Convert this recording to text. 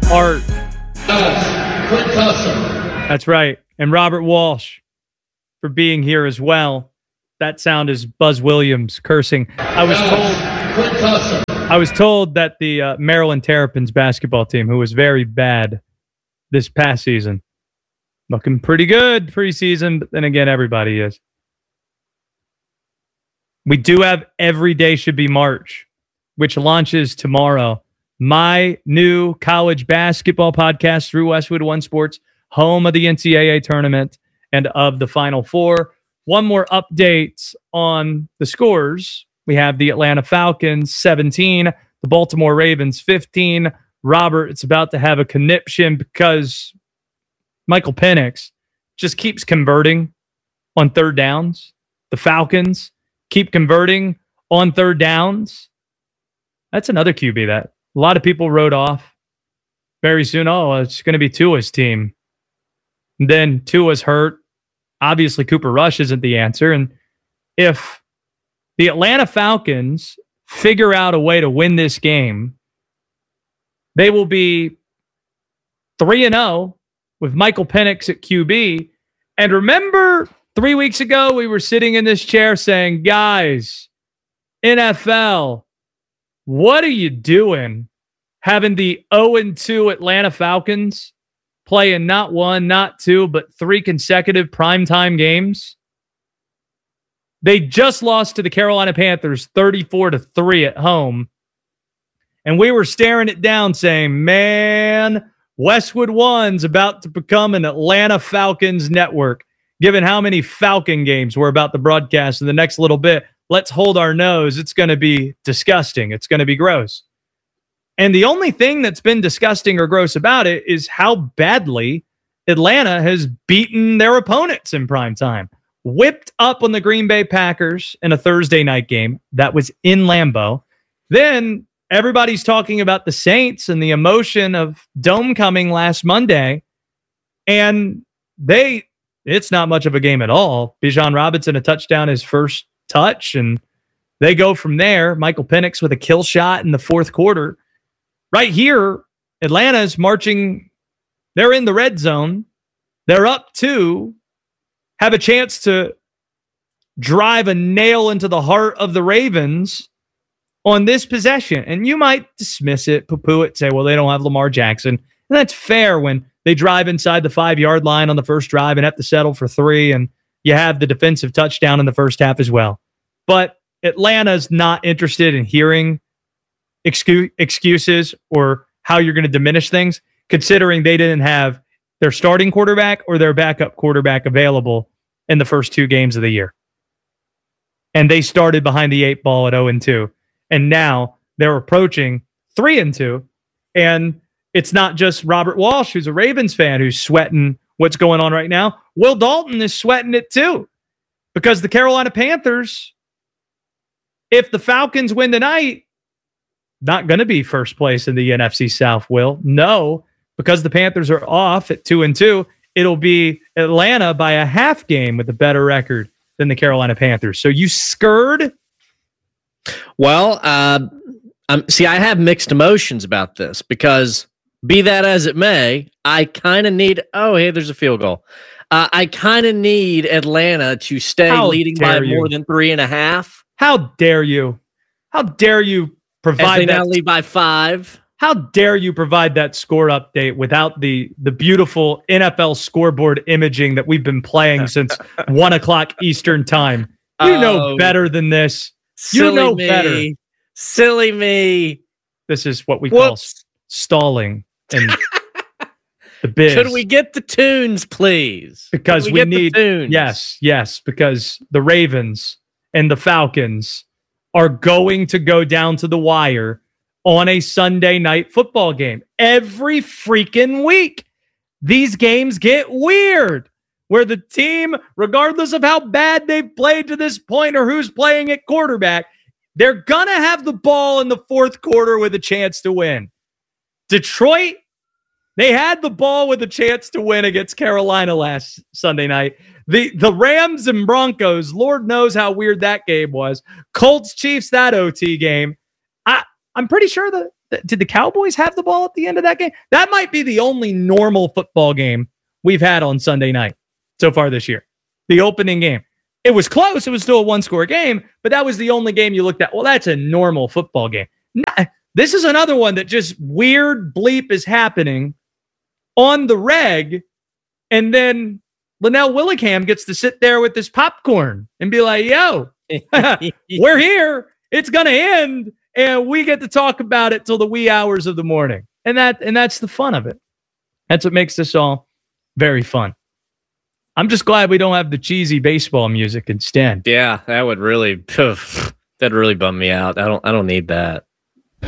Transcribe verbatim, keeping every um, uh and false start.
Art. That's right. And Robert Walsh for being here as well. That sound is Buzz Williams cursing. I was told I was told that the uh, Maryland Terrapins basketball team, who was very bad this past season, looking pretty good preseason, but then again, everybody is. We do have Every Day Should Be March, which launches tomorrow. My new college basketball podcast through Westwood One Sports, home of the N C double A tournament and of the Final Four. One more update on the scores. We have the Atlanta Falcons seventeen, the Baltimore Ravens fifteen. Robert, it's about to have a conniption because Michael Penix just keeps converting on third downs. The Falcons keep converting on third downs. That's another Q B that a lot of people wrote off very soon. Oh, it's going to be Tua's team. And then Tua's hurt. Obviously, Cooper Rush isn't the answer. And if the Atlanta Falcons figure out a way to win this game, they will be three and oh with Michael Penix at Q B. And remember, three weeks ago, we were sitting in this chair saying, guys, N F L, what are you doing having the oh and two Atlanta Falcons playing not one, not two, but three consecutive primetime games? They just lost to the Carolina Panthers thirty-four to three at home. And we were staring it down saying, man, Westwood One's about to become an Atlanta Falcons network. Given how many Falcon games we're about to broadcast in the next little bit, let's hold our nose. It's going to be disgusting. It's going to be gross. And the only thing that's been disgusting or gross about it is how badly Atlanta has beaten their opponents in prime time. Whipped up on the Green Bay Packers in a Thursday night game that was in Lambeau. Then everybody's talking about the Saints and the emotion of Dome coming last Monday. And they... it's not much of a game at all. Bijan Robinson, a touchdown, his first touch, and they go from there. Michael Penix with a kill shot in the fourth quarter. Right here, Atlanta's marching. They're in the red zone. They're up two, have a chance to drive a nail into the heart of the Ravens on this possession. And you might dismiss it, poo-poo it, say, well, they don't have Lamar Jackson. And that's fair when they drive inside the five-yard line on the first drive and have to settle for three, and you have the defensive touchdown in the first half as well. But Atlanta's not interested in hearing excu- excuses or how you're going to diminish things, considering they didn't have their starting quarterback or their backup quarterback available in the first two games of the year. And they started behind the eight ball at oh and two. And now they're approaching three and two. And it's not just Robert Walsh, who's a Ravens fan, who's sweating what's going on right now. Will Dalton is sweating it too. Because the Carolina Panthers, if the Falcons win tonight, not going to be first place in the N F C South, Will. No, because the Panthers are off at two and two, it'll be Atlanta by a half game with a better record than the Carolina Panthers. So you scared? Well, uh, um, see, I have mixed emotions about this because be that as it may, I kind of need, oh, hey, there's a field goal. Uh, I kind of need Atlanta to stay How leading by dare you. more than three and a half. How dare you? How dare you As provide they that? now lead by five. How dare you provide that score update without the the beautiful N F L scoreboard imaging that we've been playing since one o'clock Eastern time? You Oh, know better than this. You Silly know me. better. Silly me. This is what we call Whoops. stalling in the biz. Should we get the tunes, please? Because Could we, get the need tunes? yes, yes, because the Ravens and the Falcons are going to go down to the wire on a Sunday night football game. Every freaking week, these games get weird, where the team, regardless of how bad they've played to this point or who's playing at quarterback, they're going to have the ball in the fourth quarter with a chance to win. Detroit, they had the ball with a chance to win against Carolina last Sunday night. The the Rams and Broncos, Lord knows how weird that game was. Colts Chiefs, that O T game. I, I'm pretty sure the Did the Cowboys have the ball at the end of that game? That might be the only normal football game we've had on Sunday night so far this year. The opening game. It was close. It was still a one-score game, but that was the only game you looked at. Well, that's a normal football game. This is another one that just weird bleep is happening on the reg, and then Linnell Willingham gets to sit there with this popcorn and be like, yo, we're here. It's going to end, and we get to talk about it till the wee hours of the morning. And that and that's the fun of it. That's what makes this all very fun. I'm just glad we don't have the cheesy baseball music instead. Yeah, that would really that'd really bum me out. I don't I don't need that.